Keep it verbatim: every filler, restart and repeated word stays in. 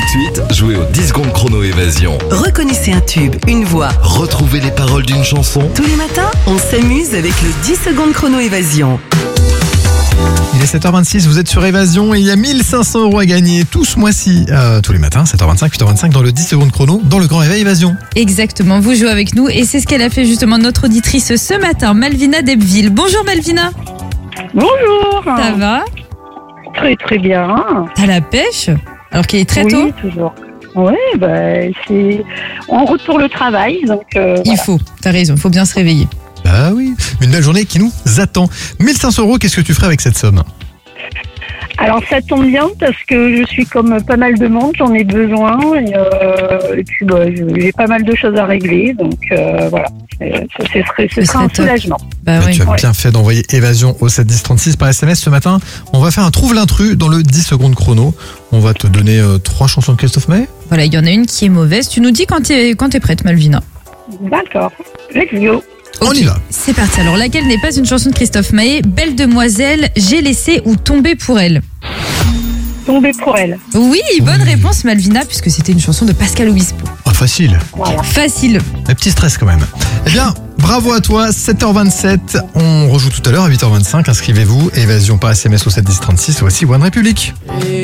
suite, jouez au dix secondes chrono évasion. Reconnaissez un tube, une voix. Retrouvez les paroles d'une chanson. Tous les matins, on s'amuse avec le dix secondes chrono évasion. Il est sept heures vingt-six, vous êtes sur Évasion et il y a mille cinq cents euros à gagner tout ce mois-ci, euh, tous les matins, sept heures vingt-cinq, huit heures vingt-cinq dans le dix secondes chrono, dans le Grand Réveil Évasion. Exactement, vous jouez avec nous et c'est ce qu'elle a fait justement notre auditrice ce matin, Malvina d'Ebbville. Bonjour Malvina. Bonjour. Ça va? Très très bien. T'as la pêche? Alors qu'il est très oui, tôt? toujours. Oui, bah, c'est en route pour le travail, donc euh, Il voilà. faut, t'as raison, il faut bien se réveiller. Bah oui, une belle journée qui nous attend. mille cinq cents euros, qu'est-ce que tu ferais avec cette somme? Alors ça tombe bien parce que je suis comme pas mal de monde, j'en ai besoin et, euh, et puis bah, j'ai pas mal de choses à régler, donc euh, voilà, c'est, ce serait, ce Ce serait un serait top. soulagement. Bah Bah, oui. tu as Ouais. bien fait d'envoyer Évasion au sept dix trente-six par S M S ce matin. On va faire un trouve l'intrus dans le dix secondes chrono. On va te donner euh, trois chansons de Christophe Maé. Voilà, il y en a une qui est mauvaise. Tu nous dis quand t'es, quand t'es prête Malvina. D'accord, let's go. On y va. C'est parti. Alors laquelle n'est pas une chanson de Christophe Maé? Belle demoiselle, j'ai laissé ou tombé pour elle? Tomber pour elle. Oui, bonne Oui. réponse Malvina, puisque c'était une chanson de Pascal Obispo. Oh, facile. Voilà. Facile. Un petit stress quand même. Eh bien, bravo à toi, sept heures vingt-sept. On rejoue tout à l'heure à huit heures vingt-cinq. Inscrivez-vous. Évasion par S M S au sept dix trente-six. Voici One République.